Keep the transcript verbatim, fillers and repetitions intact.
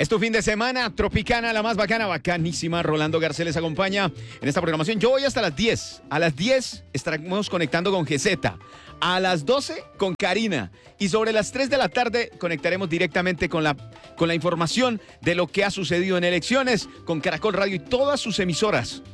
Es tu fin de semana, Tropicana, la más bacana, bacanísima. Rolando Garcés les acompaña en esta programación. Yo voy hasta las diez. A las diez estaremos conectando con G Z. A las doce con Karina. Y sobre las tres de la tarde conectaremos directamente con la, con la información de lo que ha sucedido en elecciones con Caracol Radio y todas sus emisoras.